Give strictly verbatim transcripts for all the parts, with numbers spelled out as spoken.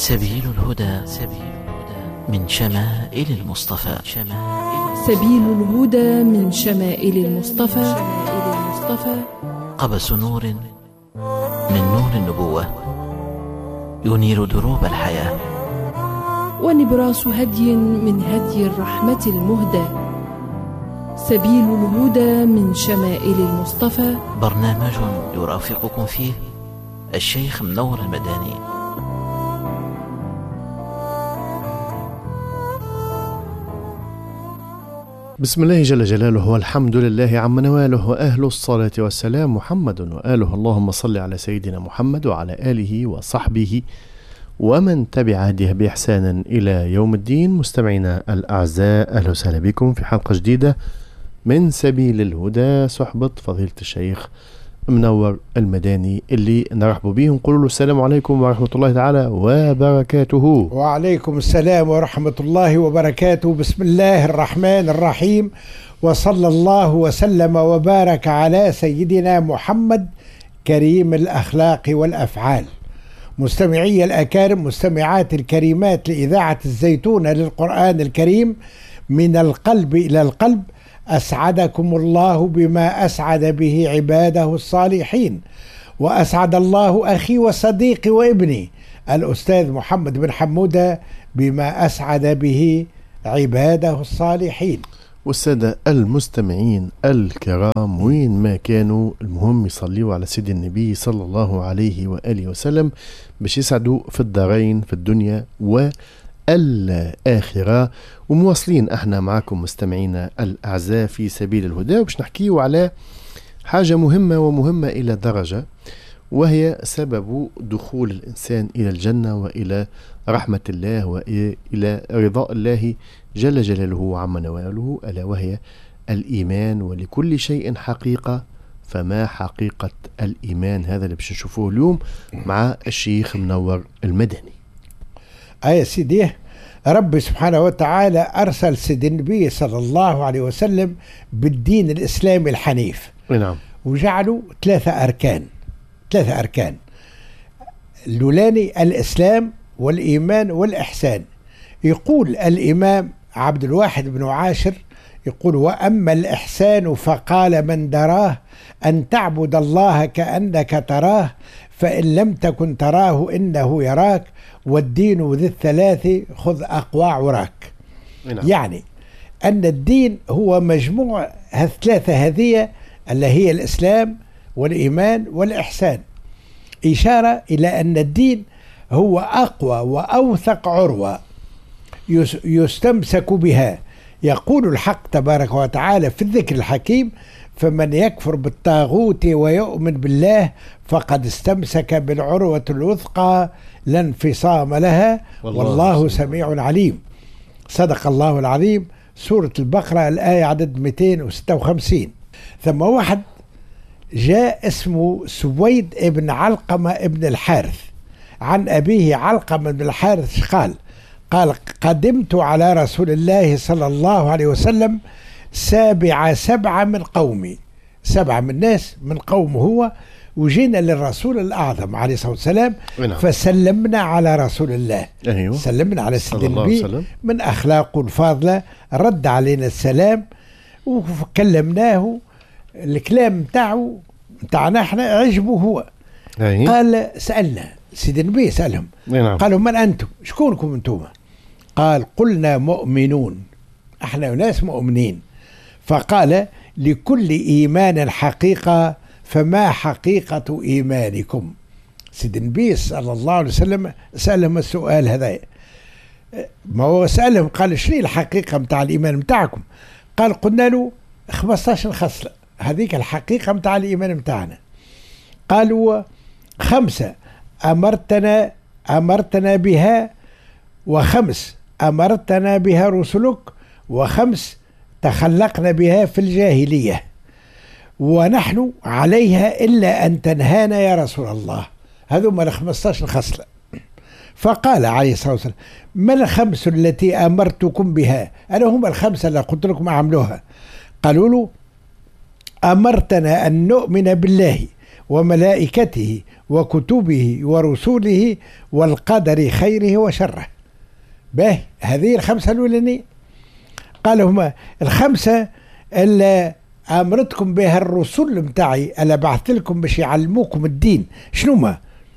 سبيل الهدى من شمائل المصطفى. سبيل الهدى من شمائل المصطفى. قبس نور من نور النبوة ينير دروب الحياة، ونبراس هدي من هدي الرحمة المهدى. سبيل الهدى من شمائل المصطفى، برنامج يرافقكم فيه الشيخ منور المداني. بسم الله جل جلاله والحمد لله عم نواله، وأهل الصلاة والسلام محمد وآله. اللهم صل على سيدنا محمد وعلى آله وصحبه ومن تبع هديه بإحسان إلى يوم الدين. مستمعينا الأعزاء، أهلا وسهلا بكم في حلقة جديدة من سبيل الهدى، صحبة فضيلة الشيخ منور المداني، اللي نرحب به ونقول له السلام عليكم ورحمة الله تعالى وبركاته. وعليكم السلام ورحمة الله وبركاته. بسم الله الرحمن الرحيم، وصلى الله وسلم وبارك على سيدنا محمد كريم الأخلاق والأفعال. مستمعي الأكارم، مستمعات الكريمات لإذاعة الزيتونة للقرآن الكريم، من القلب إلى القلب، أسعدكم الله بما أسعد به عباده الصالحين، وأسعد الله أخي وصديقي وابني الأستاذ محمد بن حمودة بما أسعد به عباده الصالحين. والسادة المستمعين الكرام وين ما كانوا، المهم يصلوا على سيد النبي صلى الله عليه وآله وسلم باش يسعدوا في الدارين، في الدنيا والآخرة. ومواصلين احنا معكم مستمعينا الأعزاء في سبيل الهدى، وباش نحكيوا على حاجة مهمة ومهمة إلى درجة، وهي سبب دخول الإنسان إلى الجنة وإلى رحمة الله وإلى رضاء الله جل جلاله عم نواله، ألا وهي الإيمان. ولكل شيء حقيقة، فما حقيقة الإيمان؟ هذا اللي باش نشوفوه اليوم مع الشيخ منور المدني. آية سيدي، رب سبحانه وتعالى أرسل سيد النبي صلى الله عليه وسلم بالدين الإسلامي الحنيف. نعم. وجعلوا ثلاثة أركان ثلاثة أركان الأولاني الإسلام والإيمان والإحسان. يقول الإمام عبد الواحد بن عاشر، يقول: وأما الإحسان فقال من دراه أن تعبد الله كأنك تراه، فإن لم تكن تراه إنه يراك، والدين ذي الثلاث خذ أقوى عراك. نعم. يعني أن الدين هو مجموع الثلاثة هذه، اللي هي الإسلام والإيمان والإحسان، إشارة إلى أن الدين هو أقوى وأوثق عروة يستمسك بها. يقول الحق تبارك وتعالى في الذكر الحكيم: فمن يكفر بالطاغوت ويؤمن بالله فقد استمسك بالعروة الوثقى لا انفصام لها، والله, والله سميع عليم. صدق الله العظيم. سورة البقرة الآية عدد مئتين وستة وخمسين. ثم واحد جاء اسمه سويد ابن علقمة ابن الحارث، عن أبيه علقمة بن الحارث قال قال قدمت على رسول الله صلى الله عليه وسلم سابع سبعة من قومي، سبعة من الناس من قومه هو، وجينا للرسول الأعظم عليه الصلاة والسلام فسلمنا على رسول الله. أيوه. سلمنا على سيد النبي، من أخلاقه الفاضلة رد علينا السلام وكلمناه. الكلام متاعه متاعنا احنا عجبه هو. أيه. قال سألنا سيد النبي، سألهم. نعم. قالوا: من أنتم؟ شكونكم أنتم؟ قال: قلنا مؤمنون، احنا ناس مؤمنين. فقال: لكل إيمان حقيقة، فما حقيقة إيمانكم؟ سيد النبي صلى الله عليه وسلم سألهم السؤال هذا. ما هو سألهم قال: شنو الحقيقة متاع الإيمان متاعكم؟ قال: قلنا له خمسطاش خصلة، هذيك الحقيقة متاع الإيمان متاعنا. قالوا: خمسة أمرتنا أمرتنا بها، وخمس أمرتنا بها رسلك، وخمس تخلقنا بها في الجاهلية، ونحن عليها إلا أن تنهانا يا رسول الله. هذوما الخمسطاش خصلة. فقال عليه الصلاة والسلام: ما الخمس التي أمرتكم بها؟ أنا هم الخمسة اللي قلت لكم أعملوها. قالوا له: أمرتنا أن نؤمن بالله وملائكته وكتبه ورسله والقدر خيره وشره. به هذه الخمسة الأولانية. قال هما الخمسة اللي أمرتكم بها الرسل متاعي، ألا بعثت لكم باش يعلموكم الدين. شنو ما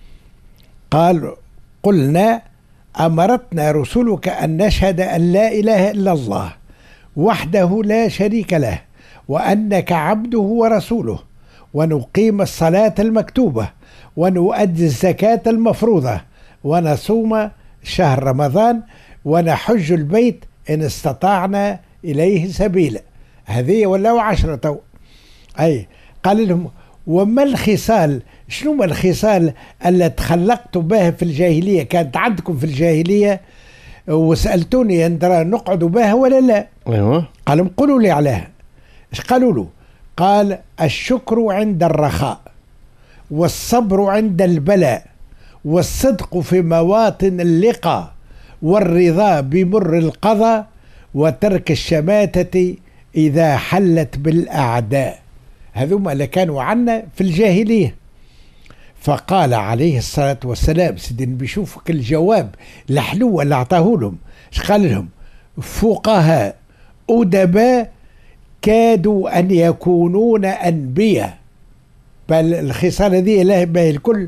قال؟ قلنا أمرتنا رسلك أن نشهد أن لا إله إلا الله وحده لا شريك له وأنك عبده ورسوله، ونقيم الصلاة المكتوبة، ونؤدي الزكاة المفروضة، ونصوم شهر رمضان، ونحج البيت إن استطعنا إليه سبيلا. هذه ولا عشرة تو. أي قال لهم وما الخصال؟ شنو ما الخصال اللي تخلقتوا بها في الجاهلية؟ كانت عندكم في الجاهلية وسألتوني أن ترى نقعد بها ولا لا؟ أيوة. قالوا قولوا لي عليها. إيش قالوا له؟ قال الشكر عند الرخاء، والصبر عند البلاء، والصدق في مواطن اللقاء، والرضا بمر القضاء، وترك الشماتة إذا حلت بالأعداء. هذوما اللي كانوا عنا في الجاهلية. فقال عليه الصلاة والسلام سيدنا بيشوفك الجواب الحلو اللي أعطاه لهم. ايش قال لهم؟ فقهاء أدباء كادوا أن يكونون أنبياء. بل الخصال هذه له به الكل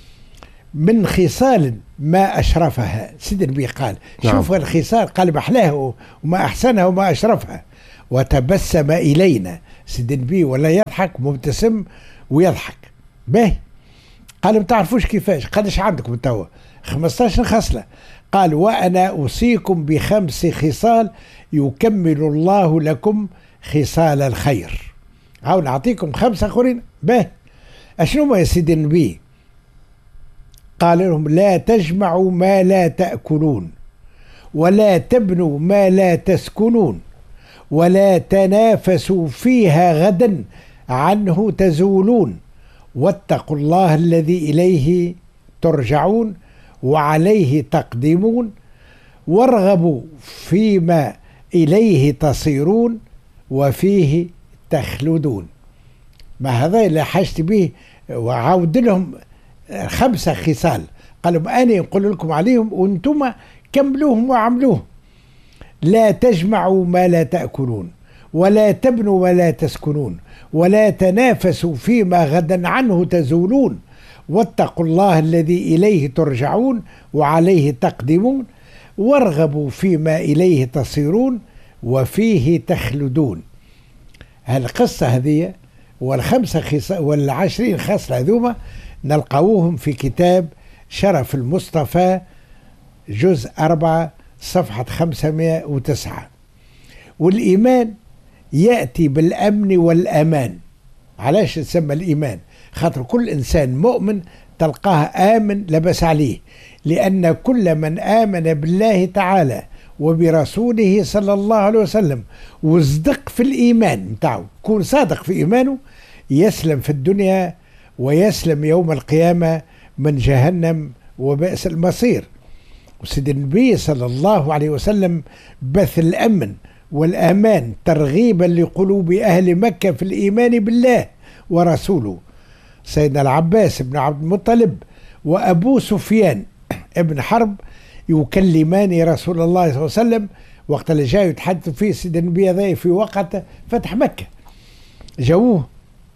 من خصال ما أشرفها. سيدنا النبي قال نعم. شوف الخصال قال محلاه وما أحسنها وما أشرفها. وتبسم إلينا سيدنا النبي ولا يضحك مبتسم ويضحك به. قال ما تعرفوش كيفاش؟ قالش عندكم توا خمسة عشر خصلة. قال وأنا أوصيكم بخمس خصال يكمل الله لكم خصال الخير. هاو نعطيكم خمسة آخرين به. أشنو ما يا سيدي النبي؟ قال لهم لا تجمعوا ما لا تأكلون، ولا تبنوا ما لا تسكنون، ولا تنافسوا فيها غدا عنه تزولون، واتقوا الله الذي إليه ترجعون وعليه تقدمون، وارغبوا فيما إليه تصيرون وفيه تخلدون. ما هذا اللي حشت به. وعاود لهم خمسة خصال قالوا أنا نقول لكم عليهم وانتم كملوهم وعملوهم. لا تجمعوا ما لا تأكلون، ولا تبنوا ما لا تسكنون، ولا تنافسوا فيما غدا عنه تزولون، واتقوا الله الذي إليه ترجعون وعليه تقدمون، وارغبوا فيما إليه تصيرون وفيه تخلدون. هالقصة هذه والخمسة خص... والعشرين خصلة هذوما نلقاوهم في كتاب شرف المصطفى جزء أربعة صفحة خمسمائة وتسعة. والإيمان يأتي بالأمن والأمان. علاش تسمى الإيمان؟ خاطر كل إنسان مؤمن تلقاه آمن لبس عليه، لأن كل من آمن بالله تعالى وبرسوله صلى الله عليه وسلم وصدق في الإيمان متاعه، كون صادق في إيمانه، يسلم في الدنيا ويسلم يوم القيامة من جهنم وبئس المصير. وسيد النبي صلى الله عليه وسلم بث الأمن والأمان ترغيبا لقلوب أهل مكة في الإيمان بالله ورسوله. سيدنا العباس بن عبد المطلب وأبو سفيان ابن حرب يكلمان رسول الله صلى الله عليه وسلم وقت اللي جاء يتحدثوا فيه سيدنا النبي هذا في وقت فتح مكة. جاوه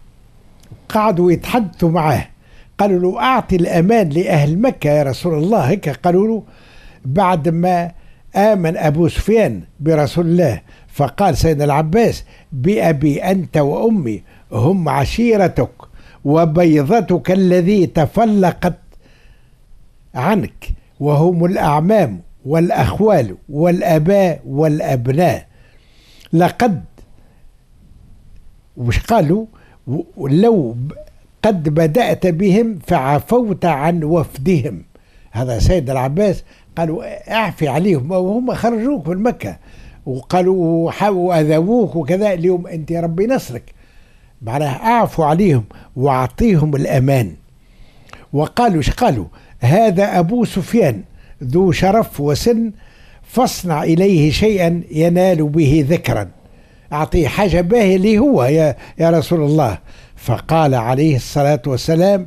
قعدوا يتحدثوا معاه، قالوا له أعطي الأمان لأهل مكة يا رسول الله. هيك قالوا له بعد ما آمن أبو سفيان برسول الله. فقال سيدنا العباس بأبي أنت وأمي هم عشيرتك وبيضتك الذي تفلقت عنك، وهم الأعمام والأخوال والأباء والأبناء. لقد وش قالوا لو قد بدأت بهم فعفوت عن وفدهم. هذا سيد العباس قالوا اعفي عليهم وهم خرجوك من مكة وقالوا وحاولوا أذووك وكذا، اليوم أنت يا ربي نصرك، معناها أعفوا عليهم وأعطيهم الأمان. وقالوا ايش قالوا؟ هذا أبو سفيان ذو شرف وسن، فاصنع إليه شيئا ينال به ذكرا. أعطيه حاجة باهية لي هو يا, يا رسول الله. فقال عليه الصلاة والسلام: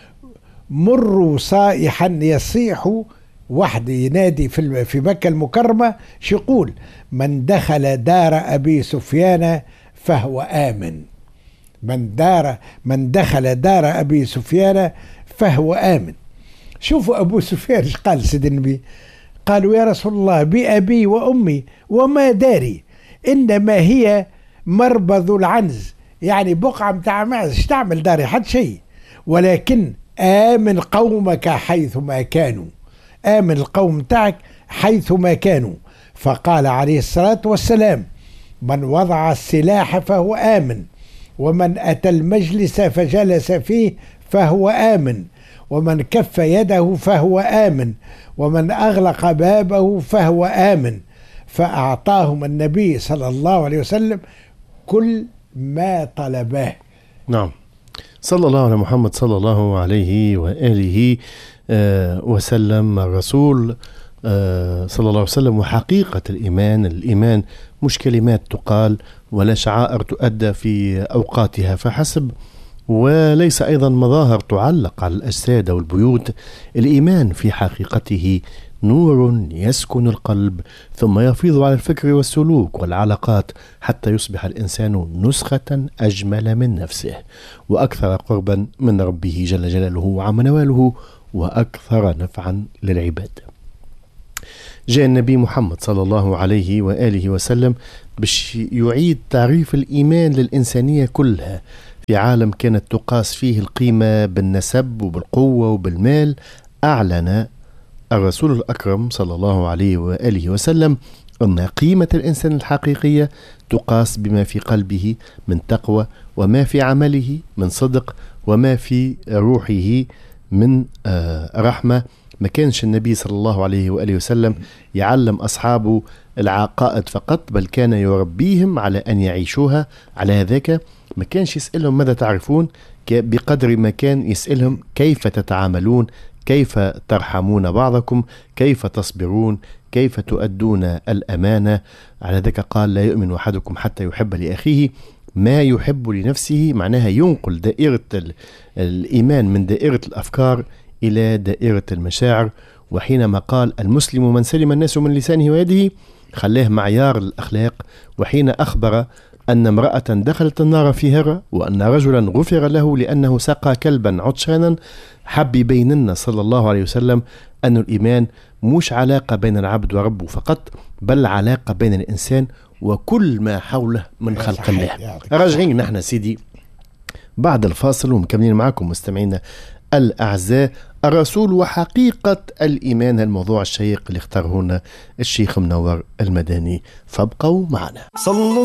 مروا صائحا يصيح، واحد ينادي في في مكة المكرمة شو يقول: من دخل دار أبي سفيان فهو آمن. من دار من دخل دار أبي سفيان فهو آمن. شوفوا أبو سفيان ايش قال سيد النبي؟ قالوا: يا رسول الله، بأبي وأمي وما داري، إنما هي مربض العنز، يعني بقعة متاع معز، ايش تعمل داري حد شيء، ولكن آمن قومك حيثما كانوا، آمن القوم تاعك حيثما كانوا. فقال عليه الصلاة والسلام: من وضع السلاح فهو آمن، ومن أتى المجلس فجلس فيه فهو آمن، ومن كف يده فهو آمن، ومن أغلق بابه فهو آمن. فأعطاهم النبي صلى الله عليه وسلم كل ما طلباه. نعم، صلى الله على محمد صلى الله عليه وآله آه وسلم. الرسول آه صلى الله عليه وسلم. وحقيقة الإيمان، الإيمان مش كلمات تقال ولا شعائر تؤدى في أوقاتها فحسب، وليس أيضا مظاهر تعلق على الأجساد أو البيوت. الإيمان في حقيقته نور يسكن القلب ثم يفيض على الفكر والسلوك والعلاقات حتى يصبح الإنسان نسخة أجمل من نفسه، وأكثر قربا من ربه جل جلاله وعم نواله، وأكثر نفعا للعباد. جاء النبي محمد صلى الله عليه وآله وسلم باش يعيد تعريف الإيمان للإنسانية كلها في عالم كانت تقاس فيه القيمة بالنسب وبالقوة وبالمال. أعلن الرسول الأكرم صلى الله عليه وآله وسلم أن قيمة الإنسان الحقيقية تقاس بما في قلبه من تقوى، وما في عمله من صدق، وما في روحه من رحمة. ما كانش النبي صلى الله عليه وآله وسلم يعلم أصحابه العقائد فقط، بل كان يربيهم على أن يعيشوها على هذاك. ما كانش يسألهم ماذا تعرفون بقدر ما كان يسألهم كيف تتعاملون، كيف ترحمون بعضكم، كيف تصبرون، كيف تؤدون الأمانة. على ذلك قال: لا يؤمن أحدكم حتى يحب لأخيه ما يحب لنفسه. معناها ينقل دائرة الإيمان من دائرة الأفكار إلى دائرة المشاعر. وحينما قال: المسلم من سلم الناس من لسانه ويده، خلاه معيار الأخلاق. وحين أخبر أن امرأة دخلت النار في هرة، وأن رجلا غفر له لأنه سقى كلبا عطشانا، حب بيننا صلى الله عليه وسلم أن الإيمان مش علاقة بين العبد وربه فقط، بل علاقة بين الإنسان وكل ما حوله من خلق الله. راجعين نحن سيدي بعد الفاصل ومكملين معكم مستمعينا الأعزاء. الرسول وحقيقة الإيمان، الموضوع الشيق اللي اختاره لنا الشيخ منور المدني، فابقوا معنا. صلوا